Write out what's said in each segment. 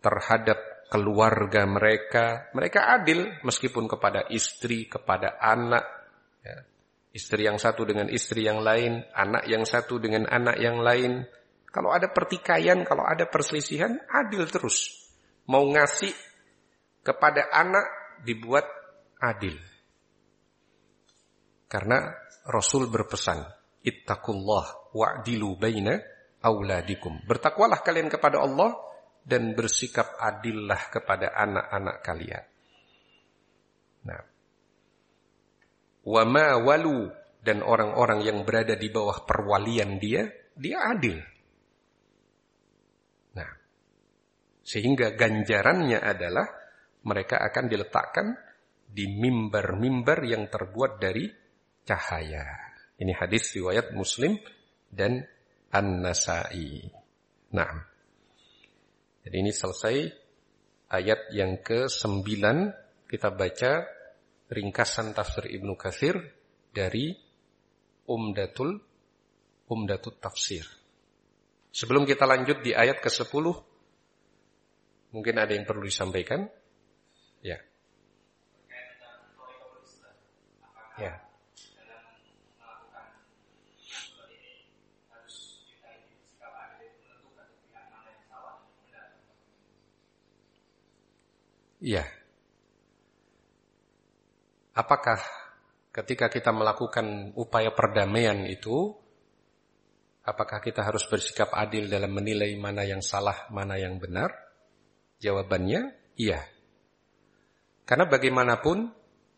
terhadap keluarga mereka. Mereka adil meskipun kepada istri, kepada anak. Ya. Istri yang satu dengan istri yang lain, anak yang satu dengan anak yang lain. Kalau ada pertikaian, kalau ada perselisihan, adil terus. Mau ngasih kepada anak dibuat adil. Karena Rasul berpesan, ittaqullah wa'dilu baina auladikum. Bertakwalah kalian kepada Allah dan bersikap adillah kepada anak-anak kalian. Nah, wa ma walu, dan orang-orang yang berada di bawah perwalian dia adil. Nah, sehingga ganjarannya adalah mereka akan diletakkan di mimbar-mimbar yang terbuat dari cahaya. Ini hadis riwayat Muslim dan An-Nasa'i. Nah, jadi ini selesai ayat yang ke-9. Kita baca ringkasan tafsir Ibnu Katsir dari Umdatul Tafsir. Sebelum kita lanjut di ayat ke-10, mungkin ada yang perlu disampaikan? Ya. Ya. Iya. Apakah ketika kita melakukan upaya perdamaian itu, apakah kita harus bersikap adil dalam menilai mana yang salah, mana yang benar? Jawabannya, iya. Karena bagaimanapun,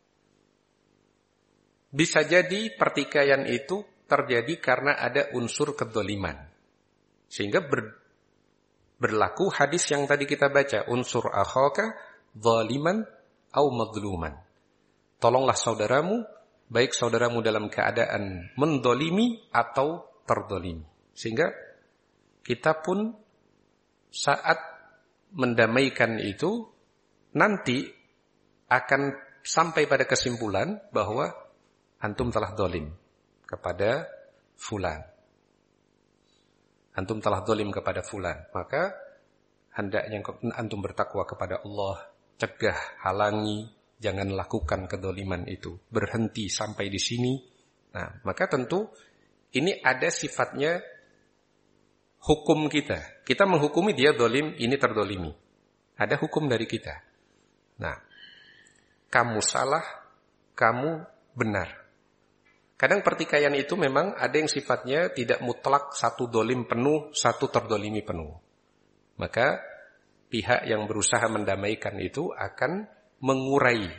bisa jadi pertikaian itu terjadi karena ada unsur kedzaliman. Sehingga berlaku hadis yang tadi kita baca, unsur akhaka zaliman au mazluman. Tolonglah saudaramu, baik saudaramu dalam keadaan mendolimi atau terdolimi. Sehingga kita pun saat mendamaikan itu nanti akan sampai pada kesimpulan bahwa antum telah dolim kepada fulan. Antum telah dolim kepada fulan. Maka hendaknya antum bertakwa kepada Allah, cegah, halangi, jangan lakukan kedoliman itu. Berhenti sampai di sini. Nah, maka tentu ini ada sifatnya hukum kita. Kita menghukumi dia dolim, ini terdolimi. Ada hukum dari kita. Nah, kamu salah, kamu benar. Kadang pertikaian itu memang ada yang sifatnya tidak mutlak, satu dolim penuh, satu terdolimi penuh. Maka pihak yang berusaha mendamaikan itu akan mengurai.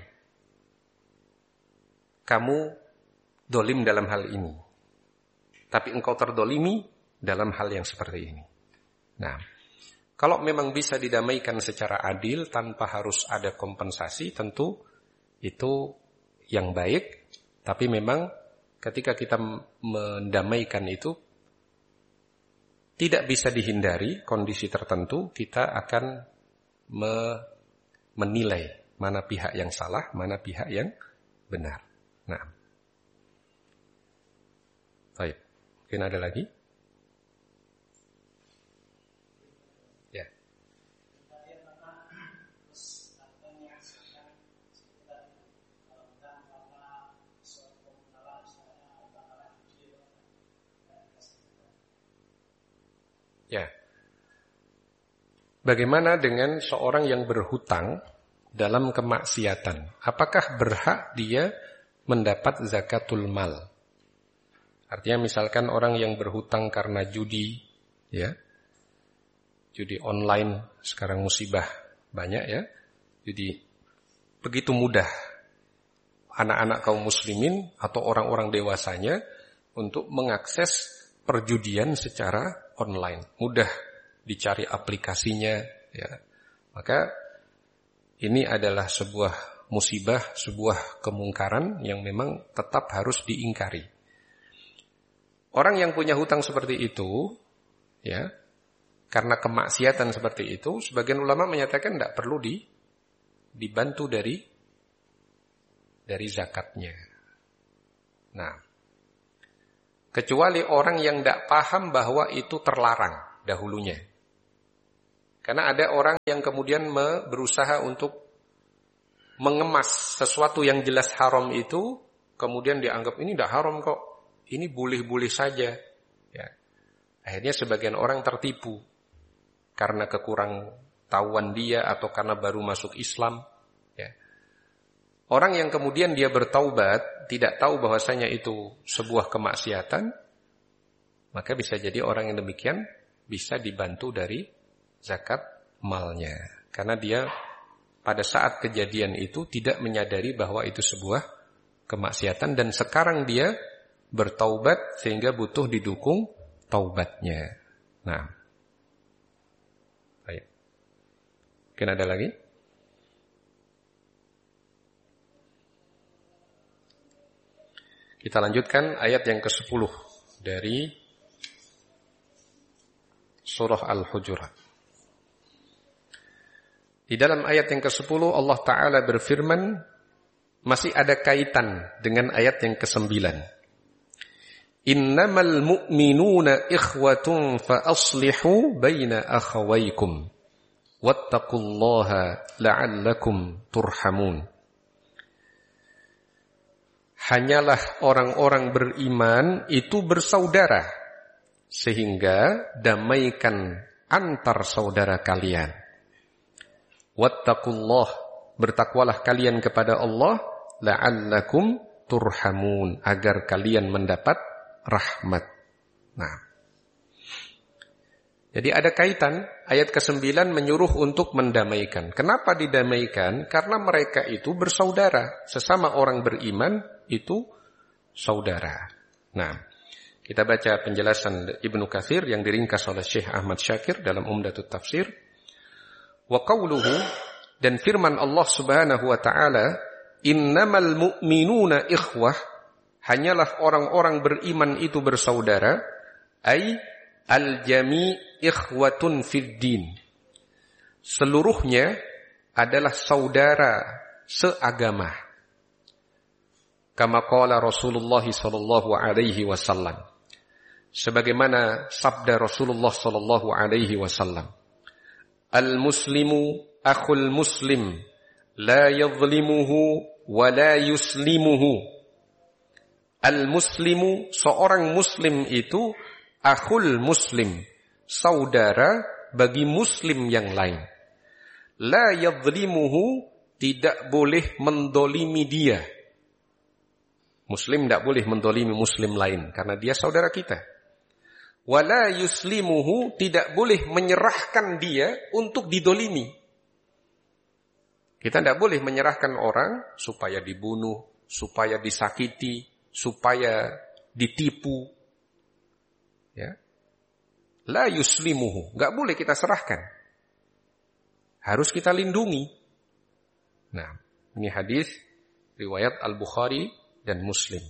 Kamu dolim dalam hal ini, tapi engkau terdolimi dalam hal yang seperti ini. Nah, kalau memang bisa didamaikan secara adil tanpa harus ada kompensasi, tentu itu yang baik. Tapi memang ketika kita mendamaikan itu tidak bisa dihindari kondisi tertentu, kita akan menilai mana pihak yang salah, mana pihak yang benar. Nah, baik. Mungkin ada lagi? Ya. Ya. Bagaimana dengan seorang yang berhutang dalam kemaksiatan? Apakah berhak dia mendapat zakatul mal? Artinya misalkan orang yang berhutang karena judi, ya. Judi online sekarang musibah banyak, ya. Jadi begitu mudah anak-anak kaum muslimin atau orang-orang dewasanya untuk mengakses perjudian secara online. Mudah dicari aplikasinya, ya. Maka ini adalah sebuah musibah, sebuah kemungkaran yang memang tetap harus diingkari. Orang yang punya hutang seperti itu, ya, karena kemaksiatan seperti itu, sebagian ulama menyatakan tidak perlu dibantu dari zakatnya. Nah, kecuali orang yang tidak paham bahwa itu terlarang dahulunya. Karena ada orang yang kemudian berusaha untuk mengemas sesuatu yang jelas haram itu, kemudian dianggap ini tidak haram kok, ini boleh-boleh saja. Ya. Akhirnya sebagian orang tertipu karena kekurang tahuan dia atau karena baru masuk Islam. Ya. Orang yang kemudian dia bertaubat, tidak tahu bahwasanya itu sebuah kemaksiatan, maka bisa jadi orang yang demikian bisa dibantu dari zakat malnya. Karena dia pada saat kejadian itu tidak menyadari bahwa itu sebuah kemaksiatan dan sekarang dia bertaubat sehingga butuh didukung taubatnya. Nah, baik. Mungkin ada lagi? Kita lanjutkan ayat yang ke-10 dari surah Al-Hujurat. Di dalam ayat yang ke-10 Allah Ta'ala berfirman, masih ada kaitan dengan ayat yang ke-9. Innamal mu'minuna ikhwatun fa aslihu baina akhawaykum wattaqullaha la'allakum turhamun. Hanyalah orang-orang beriman itu bersaudara, sehingga damaikan antar saudara kalian. Wattaqullah, bertakwalah kalian kepada Allah, la'allakum turhamun, agar kalian mendapat rahmat. Nah, jadi ada kaitan, ayat ke-9 menyuruh untuk mendamaikan. Kenapa didamaikan? Karena mereka itu bersaudara, sesama orang beriman itu saudara. Nah, kita baca penjelasan Ibnu Katsir yang diringkas oleh Syekh Ahmad Syakir dalam Umdatut Tafsir. Wa qawluhu, dan firman Allah Subhanahu wa taala, innamal mu'minuna ikhwah, hanyalah orang-orang beriman itu bersaudara, ai al-jami' ikhwatun fid din. Seluruhnya adalah saudara seagama. Kama qala Rasulullah sallallahu alaihi wasallam. Sebagaimana sabda Rasulullah sallallahu alaihi wasallam, al-muslimu akhul muslim, la yadhlimuhu wa la yuslimuhu. Al-muslimu, seorang muslim itu akhul muslim, saudara bagi muslim yang lain. La yadhlimuhu, tidak boleh mendolimi dia. Muslim tidak boleh mendolimi muslim lain karena dia saudara kita. Wala yuslimuhu, tidak boleh menyerahkan dia untuk didolimi. Kita tidak boleh menyerahkan orang supaya dibunuh, supaya disakiti, supaya ditipu. Ya. La yuslimuhu, enggak boleh kita serahkan. Harus kita lindungi. Nah, ini hadis riwayat Al-Bukhari dan Muslim.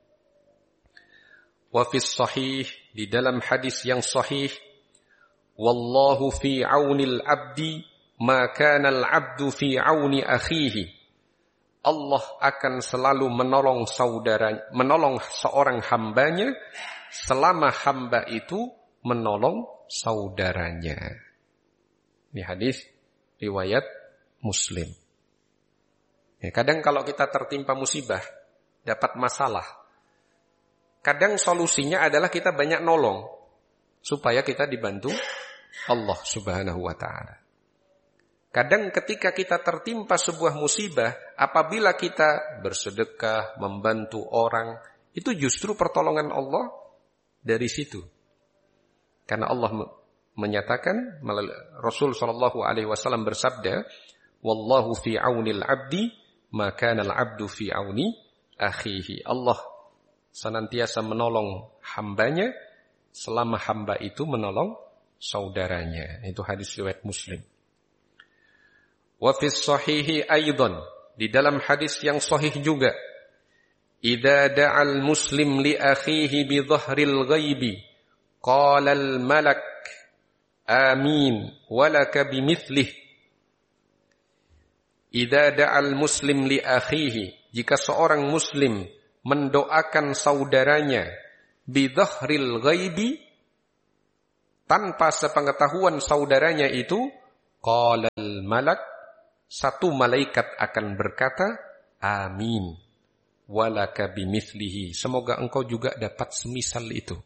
Wa fis sahih, di dalam hadis yang sahih, wallahu fi aunil abdi ma kana al-abdu fi auni akhihi. Allah akan selalu menolong seorang hambanya selama hamba itu menolong saudaranya. Ini hadis riwayat Muslim. Ya, kadang kalau kita tertimpa musibah, dapat masalah, kadang solusinya adalah kita banyak nolong supaya kita dibantu Allah Subhanahu wa taala. Kadang ketika kita tertimpa sebuah musibah, apabila kita bersedekah, membantu orang, itu justru pertolongan Allah dari situ. Karena Allah menyatakan, Rasul sallallahu alaihi wasallam bersabda, wallahu fi aunil abdi ma kana al-abdu fi auni akhihi. Allah senantiasa menolong hambanya selama hamba itu menolong saudaranya. Itu hadis riwayat Muslim. Wa fis sahihi aidan, di dalam hadis yang sahih juga, idza da'al muslim li akhihi bi dhahril ghaibi qala al malak amin walaka bimithlihi. Idza da'al muslim li akhihi, jika seorang muslim mendoakan saudaranya bi dhahril ghaibi, tanpa sepengetahuan saudaranya itu, Qalal malak, satu malaikat akan berkata, amin. Walaka bimithlihi, semoga engkau juga dapat semisal itu.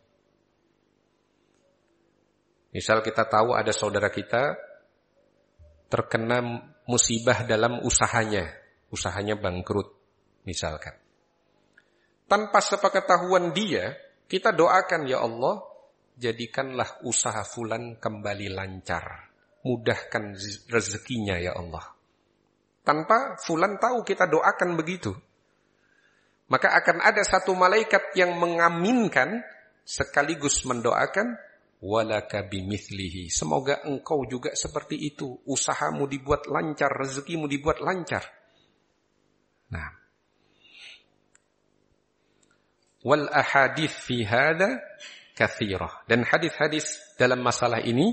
Misal kita tahu ada saudara kita terkena musibah dalam usahanya bangkrut, misalkan. Tanpa sepengetahuan dia, kita doakan, ya Allah, jadikanlah usaha fulan kembali lancar. Mudahkan rezekinya, ya Allah. Tanpa fulan tahu, kita doakan begitu. Maka akan ada satu malaikat yang mengaminkan sekaligus mendoakan, walaka bimithlihi, semoga engkau juga seperti itu, usahamu dibuat lancar, rezekimu dibuat lancar. Nah, wal ahadits fi hada katsirah, dan hadis-hadis dalam masalah ini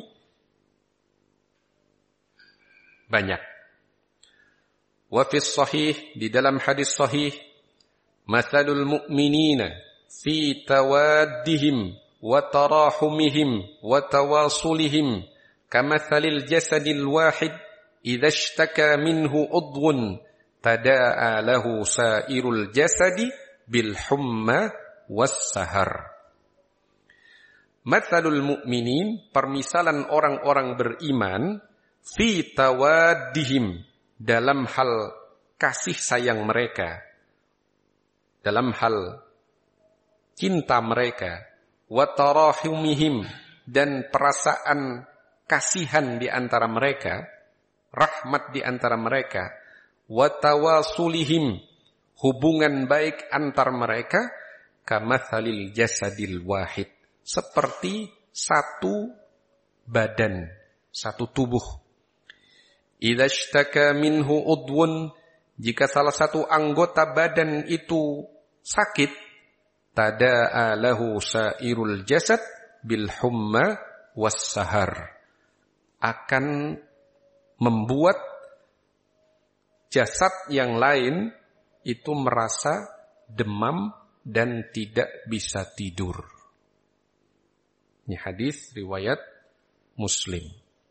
banyak. Wa fi sahih, di dalam hadis sahih, mathalul mu'minina fi tawaddihim wa tarahumihim wa tawasulihim kamathalil jasadil wahid idza ishtaka minhu udhun tada'a lahu sairul jasadi bil humma was sahar. Mathalul mu'minin, permisalan orang-orang beriman, fi tawaddihim, dalam hal kasih sayang mereka, dalam hal cinta mereka, wa tarahumihim, dan perasaan kasihan di antara mereka, rahmat di antara mereka, wa tawasulihim, hubungan baik antar mereka, kamathalil jasadil wahid, seperti satu badan, satu tubuh. Idza ishtaka minhu udwun, jika salah satu anggota badan itu sakit, tada'a lahu sairul jasad bil humma was sahar, akan membuat jasad yang lain itu merasa demam dan tidak bisa tidur. Ini hadis riwayat Muslim.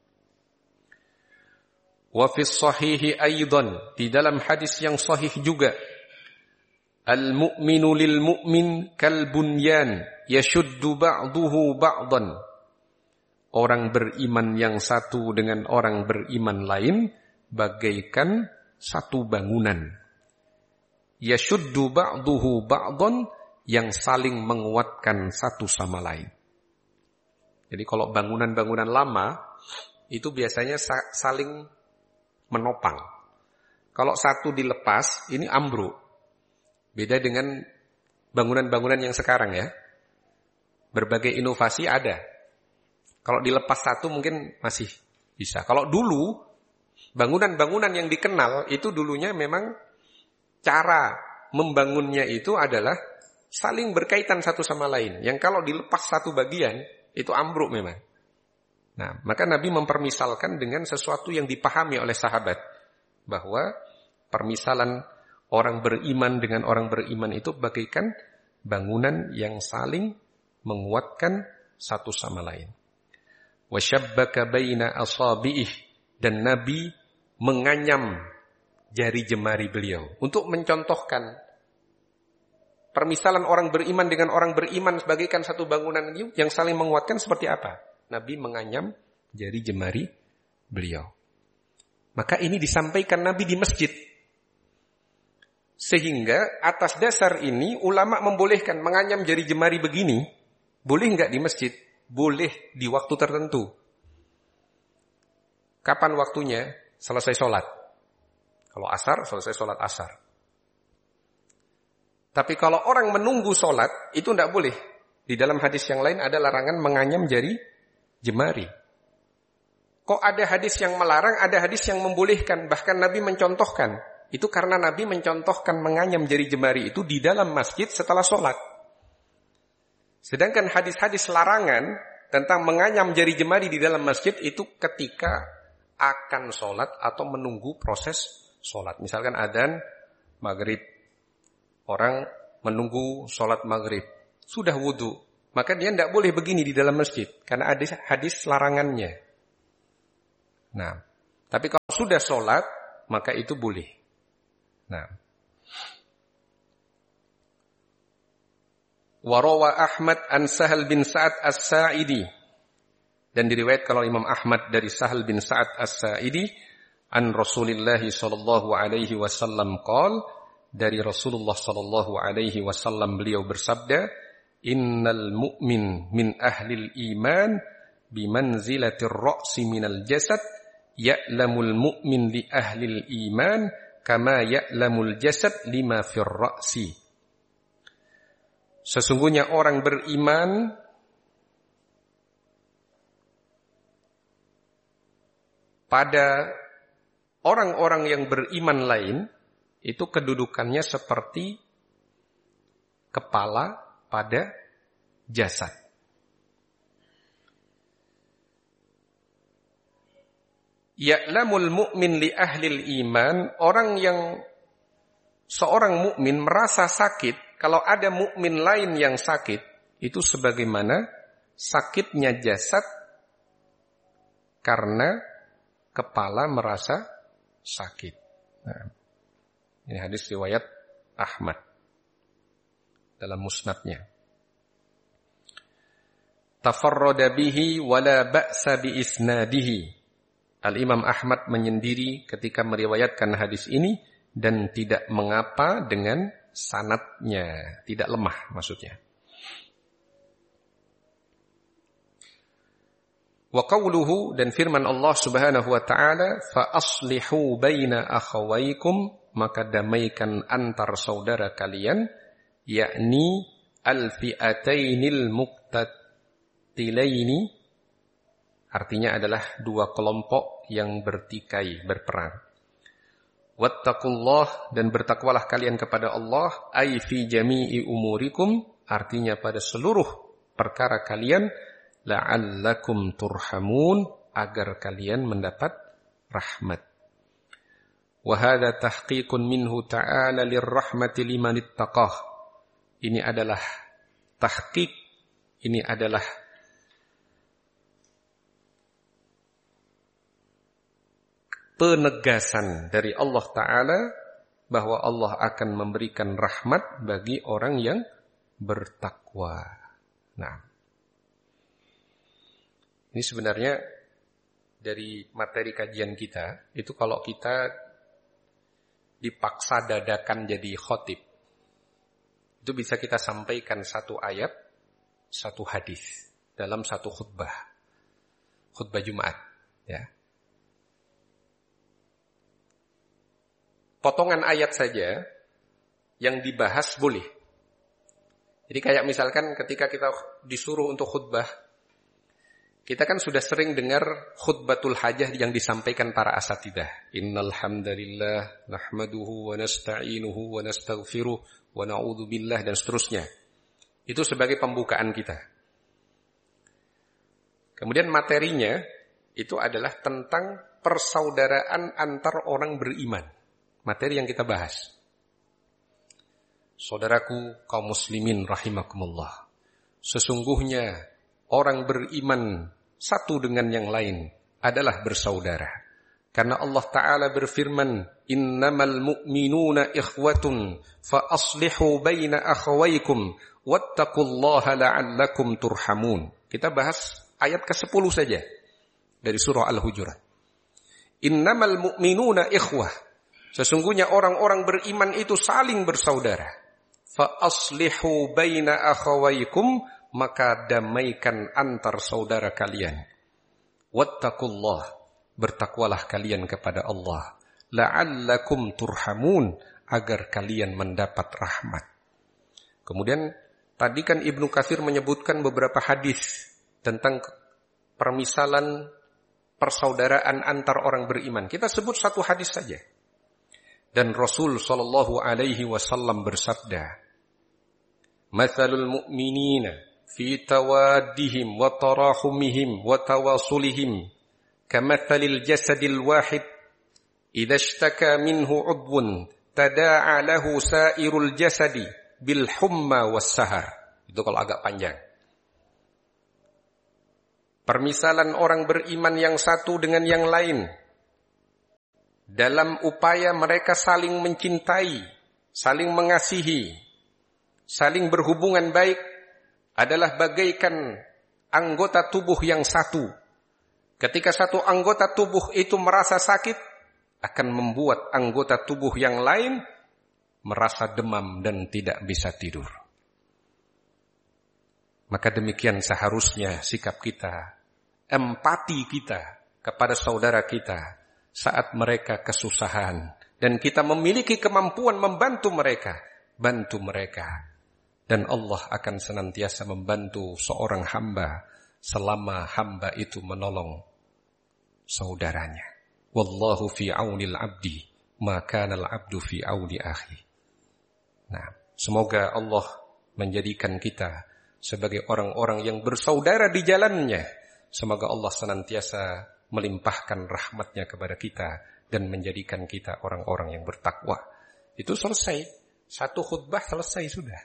Wa fi sahihi aidan, di dalam hadis yang sahih juga, al-mu'minu lil mu'min kal bunyan yashuddu ba'duhu ba'dan, orang beriman yang satu dengan orang beriman lain bagaikan satu bangunan. Yashuddu ba'duhu ba'dan, yang saling menguatkan satu sama lain. Jadi kalau bangunan-bangunan lama itu biasanya saling menopang. Kalau satu dilepas, ini ambruk. Beda dengan bangunan-bangunan yang sekarang ya. Berbagai inovasi ada. Kalau dilepas satu mungkin masih bisa. Kalau dulu, bangunan-bangunan yang dikenal itu dulunya memang cara membangunnya itu adalah saling berkaitan satu sama lain. Yang kalau dilepas satu bagian, itu ambruk memang. Nah, maka Nabi mempermisalkan dengan sesuatu yang dipahami oleh sahabat, bahwa permisalan orang beriman dengan orang beriman itu bagaikan bangunan yang saling menguatkan satu sama lain. Wasyabbaka baina asabi'ih, dan Nabi menganyam jari jemari beliau untuk mencontohkan permisalan orang beriman dengan orang beriman bagaikan satu bangunan yang saling menguatkan seperti apa. Nabi menganyam jari jemari beliau. Maka ini disampaikan Nabi di masjid. Sehingga atas dasar ini ulama membolehkan menganyam jari jemari begini. Boleh enggak di masjid? Boleh di waktu tertentu. Kapan waktunya? Selesai sholat. Kalau asar, selesai sholat asar. Tapi kalau orang menunggu sholat, itu enggak boleh. Di dalam hadis yang lain ada larangan menganyam jari jemari. Kok ada hadis yang melarang, ada hadis yang membolehkan, bahkan Nabi mencontohkan. Itu karena Nabi mencontohkan menganyam jari jemari itu di dalam masjid setelah sholat. Sedangkan hadis-hadis larangan tentang menganyam jari jemari di dalam masjid itu ketika akan sholat atau menunggu proses sholat. Misalkan adzan maghrib, orang menunggu sholat maghrib, sudah wudu, maka dia tidak boleh begini di dalam masjid, karena ada hadis larangannya. Nah, Tapi kalau sudah sholat, maka itu boleh. Nah. Warawa Ahmad an Sahal bin Sa'ad As-Sa'idi. Dan diriwayatkan kalau Imam Ahmad dari Sahal bin Sa'ad As-Sa'idi an Rasulillah sallallahu alaihi wasallam qol, dari Rasulullah sallallahu alaihi wasallam beliau bersabda, innal mu'min min ahlil iman bimanzilatir ra'si minal jasad, ya'lamul mu'min li ahlil iman kama ya'lamul jasad lima fir ra'si. Sesungguhnya orang beriman pada orang-orang yang beriman lain itu kedudukannya seperti kepala pada jasad. Ya'lamul mu'min li ahlil iman, orang yang seorang mukmin merasa sakit kalau ada mukmin lain yang sakit, itu sebagaimana sakitnya jasad karena kepala merasa sakit. Nah, ini hadis riwayat Ahmad dalam musnadnya. Tafarrada bihi wala ba'sa bi isnadihi. Al-Imam Ahmad menyendiri ketika meriwayatkan hadis ini dan tidak mengapa dengan sanadnya, tidak lemah maksudnya. Wa qawluhu, dan firman Allah Subhanahu wa taala, fa aslihu baina akhawaykum, maka damaikan antar saudara kalian, yakni al-fi'atainil muqtatilaini, artinya adalah dua kelompok yang bertikai, berperang. Wattaqullah, dan bertakwalah kalian kepada Allah, ay fi jami'i umurikum, artinya pada seluruh perkara kalian, la'allakum turhamun, agar kalian mendapat rahmat. Wa hadza tahqiqun minhu ta'ala lirrahmati liman ittaqah. Ini adalah tahqiq, ini adalah penegasan dari Allah Ta'ala bahwa Allah akan memberikan rahmat bagi orang yang bertakwa. Nah, ini sebenarnya dari materi kajian kita, itu kalau kita dipaksa dadakan jadi khotib, itu bisa kita sampaikan satu ayat, satu hadis dalam satu khutbah Jumat, ya. Potongan ayat saja yang dibahas boleh. Jadi kayak misalkan ketika kita disuruh untuk khutbah, kita kan sudah sering dengar khutbatul hajah yang disampaikan para asatidah. Innal hamdalillah nahmaduhu wa nasta'inuhu wa nastaghfiruh wa na'udzubillah, dan seterusnya. Itu sebagai pembukaan kita. Kemudian materinya itu adalah tentang persaudaraan antar orang beriman. Materi yang kita bahas. Saudaraku kaum muslimin rahimakumullah. Sesungguhnya orang beriman satu dengan yang lain adalah bersaudara. Karena Allah Ta'ala berfirman, innamal mu'minuna ikhwatun fa aslihu baina akhawaykum wattaqullaha la'allakum turhamun. Kita bahas ayat ke-10 saja dari surah Al-Hujurat. Innamal mu'minuna ikhwah. Sesungguhnya orang-orang beriman itu saling bersaudara. Fa aslihu baina akhawaykum, maka damaikan antar saudara kalian. Wattaqullah, bertakwalah kalian kepada Allah. La'allakum turhamun, agar kalian mendapat rahmat. Kemudian tadi kan Ibnu Katsir menyebutkan beberapa hadis tentang permisalan persaudaraan antar orang beriman. Kita sebut satu hadis saja. Dan Rasul sallallahu alaihi wasallam bersabda, "Matsalul mu'minina fi tawaddihim wa tarahumihim wa tawasulihim kamatsalil jasadil wahid idza ishtaka minhu 'udwun tada'a lahu sa'irul jasadi bil humma was sahar." Itu kalau agak panjang. Permisalan orang beriman yang satu dengan yang lain dalam upaya mereka saling mencintai, saling mengasihi, saling berhubungan baik adalah bagaikan anggota tubuh yang satu. Ketika satu anggota tubuh itu merasa sakit, akan membuat anggota tubuh yang lain merasa demam dan tidak bisa tidur. Maka demikian seharusnya sikap kita, empati kita kepada saudara kita saat mereka kesusahan. Dan kita memiliki kemampuan membantu mereka, bantu mereka. Dan Allah akan senantiasa membantu seorang hamba selama hamba itu menolong saudaranya. Wallahu fi aunil abdi, ma kana al-abdu fi auni akhi. Nah, semoga Allah menjadikan kita sebagai orang-orang yang bersaudara di jalannya. Semoga Allah senantiasa melimpahkan rahmatnya kepada kita dan menjadikan kita orang-orang yang bertakwa. Itu selesai. Satu khutbah selesai sudah.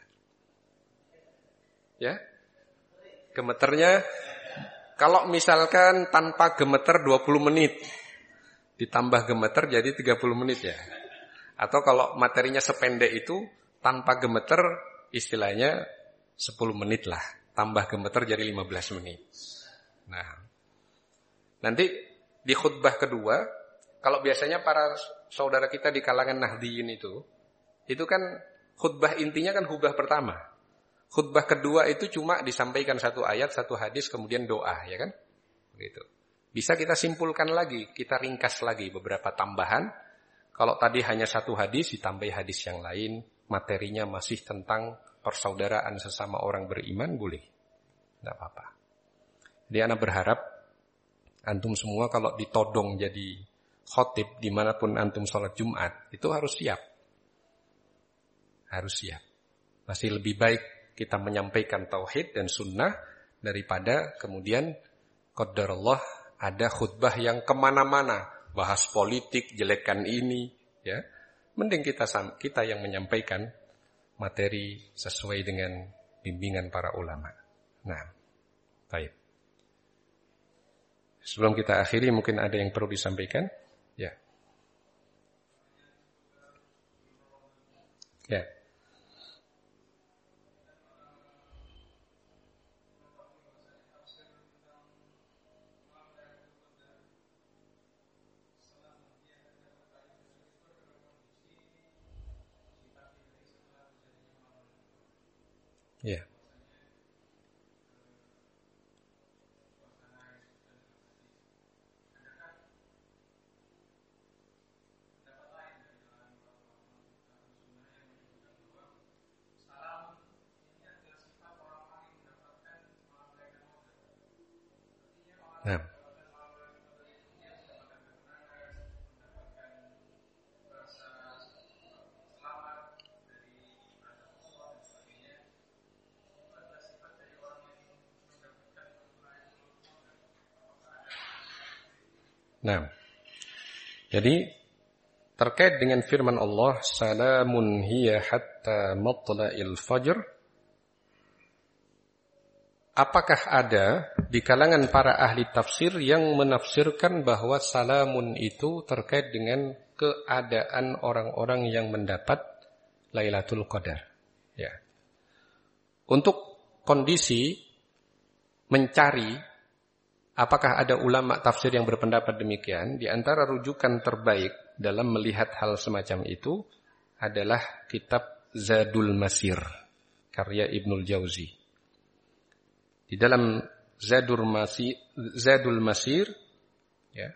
Ya. Gemeternya, kalau misalkan tanpa gemeter 20 menit, ditambah gemeter jadi 30 menit ya. Atau kalau materinya sependek itu, tanpa gemeter istilahnya 10 menit lah. Tambah gemeter jadi 15 menit. Nah, nanti di khutbah kedua, kalau biasanya para saudara kita di kalangan Nahdiyin itu kan khutbah intinya kan khutbah pertama. Khutbah kedua itu cuma disampaikan satu ayat, satu hadis, kemudian doa, ya kan? Begitu. Bisa kita simpulkan lagi, kita ringkas lagi beberapa tambahan. Kalau tadi hanya satu hadis, ditambah hadis yang lain, materinya masih tentang persaudaraan sesama orang beriman, boleh. Tidak apa-apa. Jadi anak berharap, antum semua kalau ditodong jadi khotib, dimanapun antum sholat Jumat, itu harus siap. Harus siap. Masih lebih baik kita menyampaikan tauhid dan sunnah daripada kemudian qadarullah ada khutbah yang kemana-mana, bahas politik, jelekan ini, ya. Mending kita yang menyampaikan materi sesuai dengan bimbingan para ulama. Nah, baik. Sebelum kita akhiri, mungkin ada yang perlu disampaikan? Ya. Ya. Ya. Nah. Nah, jadi terkait dengan firman Allah, salamun hiya hatta matla'il fajr. Apakah ada di kalangan para ahli tafsir yang menafsirkan bahwa salamun itu terkait dengan keadaan orang-orang yang mendapat Lailatul Qadar? Ya. Untuk kondisi mencari apakah ada ulama tafsir yang berpendapat demikian? Di antara rujukan terbaik dalam melihat hal semacam itu adalah kitab Zadul Masir, karya Ibnul Jauzi. Di dalam Zadul Masir, ya,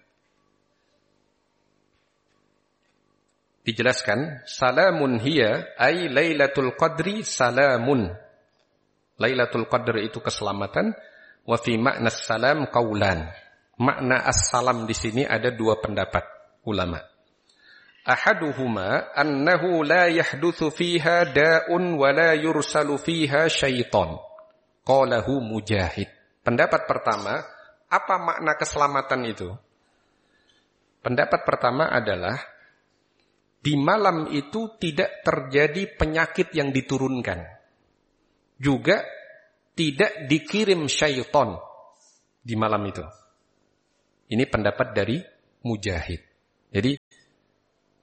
dijelaskan, salamun hiya ay Lailatul Qadri salamun. Lailatul Qadr itu keselamatan. Wa fi makna salam qaulan. Makna as-salam di sini ada dua pendapat ulama. Ahaduhuma annahu la yahdutsu fiha da'un wa la yursalu fiha syaitan. Qalahu Mujahid. Pendapat pertama, apa makna keselamatan itu? Pendapat pertama adalah di malam itu tidak terjadi penyakit yang diturunkan. Juga tidak dikirim syaitan di malam itu. Ini pendapat dari Mujahid. Jadi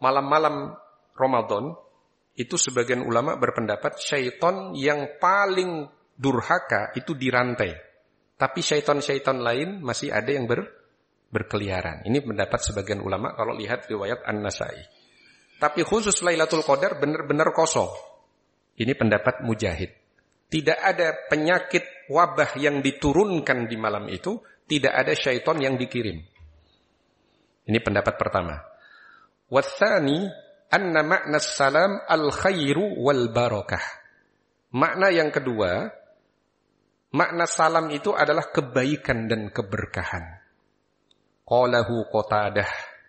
malam-malam Ramadan, itu sebagian ulama berpendapat syaitan yang paling durhaka itu dirantai. Tapi syaitan-syaitan lain masih ada yang berkeliaran. Ini pendapat sebagian ulama kalau lihat riwayat An-Nasa'i. Tapi khusus Lailatul Qadar benar-benar kosong. Ini pendapat Mujahid. Tidak ada penyakit wabah yang diturunkan di malam itu, tidak ada syaitan yang dikirim. Ini pendapat pertama. Watsani anna makna salam al-khairu wal barakah. Makna yang kedua, makna salam itu adalah kebaikan dan keberkahan. Qalahu Qatadah.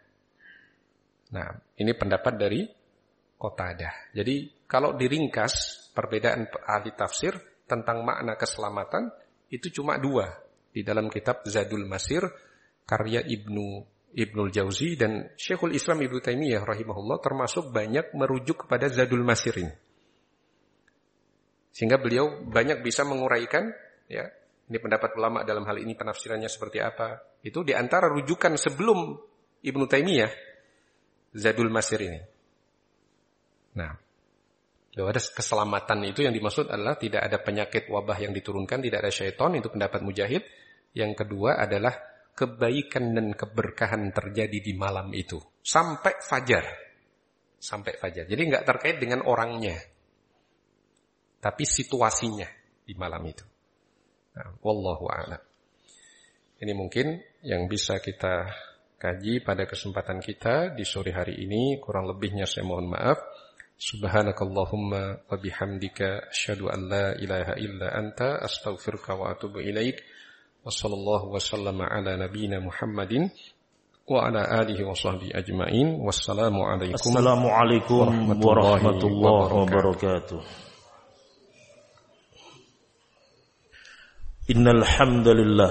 Nah, ini pendapat dari Qatadah. Jadi, kalau diringkas perbedaan ahli tafsir tentang makna keselamatan itu cuma dua di dalam kitab Zadul Masir karya Ibnul Jauzi, dan Syekhul Islam Ibnu Taimiyah rahimahullah termasuk banyak merujuk kepada Zadul Masir ini. Sehingga beliau banyak bisa menguraikan, ya, ini pendapat ulama dalam hal ini penafsirannya seperti apa. Itu di antara rujukan sebelum Ibnu Taimiyah, Zadul Masir ini. Nah, bahwa ada keselamatan itu yang dimaksud adalah tidak ada penyakit wabah yang diturunkan, tidak ada syaitan, itu pendapat Mujahid. Yang kedua adalah kebaikan dan keberkahan terjadi di malam itu sampai fajar. Sampai fajar. Jadi enggak terkait dengan orangnya, tapi situasinya di malam itu. Nah, wallahu a'lam. Ini mungkin yang bisa kita kaji pada kesempatan kita di sore hari ini. Kurang lebihnya saya mohon maaf. Subhanakallahumma wa bihamdika asyhadu an la ilaha illa anta astaghfiruka wa atubu ilaik. Wa sallallahu wa sallama ala nabiyyina Muhammadin wa ala alihi wa sahbihi ajmain. Wassalamu alaikum warahmatullahi wabarakatuh. Innal hamdalillah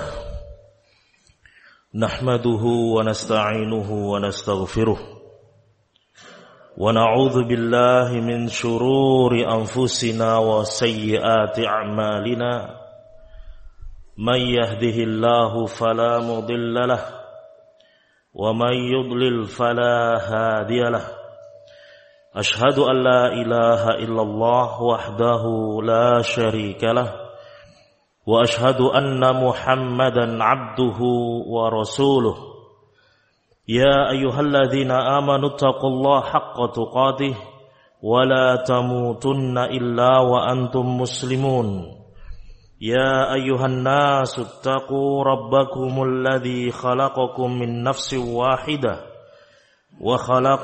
nahmaduhu wa nasta'inuhu wa nastaghfiruh. ونعوذ بالله من شرور أنفسنا وسيئات أعمالنا من يهده الله فلا مضل له ومن يضلل فلا هادي له أشهد أن لا إله إلا الله وحده لا شريك له وأشهد أن محمدا عبده ورسوله يا أيها الذين آمنوا اتقوا الله حق تقاته ولا تموتن إلا وأنتم مسلمون يا أيها الناس اتقوا ربكم الذي خلقكم من نفس واحدة وخلق